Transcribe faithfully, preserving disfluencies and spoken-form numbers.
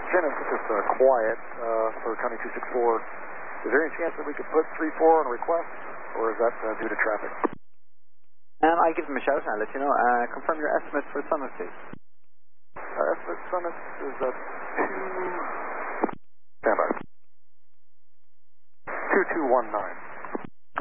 Shannon, it's just uh, quiet uh, for County two six four. Is there any chance that we could put three four on request, or is that uh, due to traffic? Um, I'll give them a shout and I'll let you know. Uh, confirm your estimate for Summit, please. Uh, estimate Summit is at two... Stand by. two two one nine.